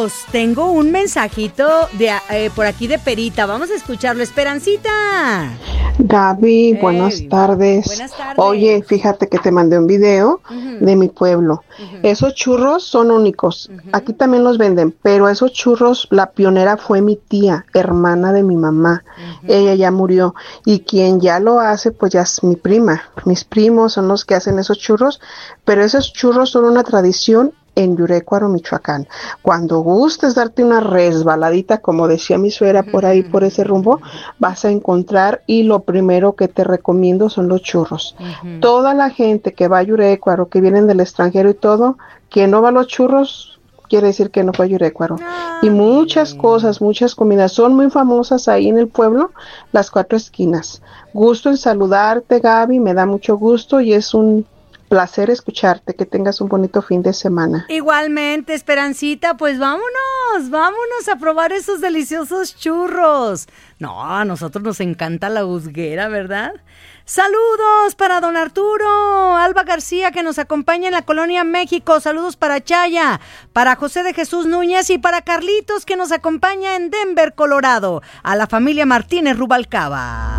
Saludos. Tengo un mensajito por aquí de Perita. Vamos a escucharlo. Esperancita. Gaby, buenas tardes. Buenas tardes. Oye, fíjate que te mandé un video de mi pueblo. Esos churros son únicos. Aquí también los venden, pero esos churros, la pionera fue mi tía, hermana de mi mamá. Ella ya murió. Y quien ya lo hace, pues ya es mi prima. Mis primos son los que hacen esos churros, pero esos churros son una tradición en Yurécuaro, Michoacán. Cuando gustes darte una resbaladita, como decía mi suegra, por ahí, por ese rumbo, vas a encontrar, y lo primero que te recomiendo son los churros. Toda la gente que va a Yurécuaro, que vienen del extranjero y todo, que no va a los churros, quiere decir que no fue a Yurécuaro. Y muchas cosas, muchas comidas, son muy famosas ahí en el pueblo, las 4 esquinas. Gusto en saludarte, Gaby, me da mucho gusto y es un placer escucharte, que tengas un bonito fin de semana. Igualmente, Esperancita, pues vámonos a probar esos deliciosos churros. No, a nosotros nos encanta la husguera, ¿verdad? Saludos para don Arturo Alba García, que nos acompaña en la Colonia México. Saludos para Chaya, para José de Jesús Núñez y para Carlitos, que nos acompaña en Denver, Colorado. A la familia Martínez Rubalcaba.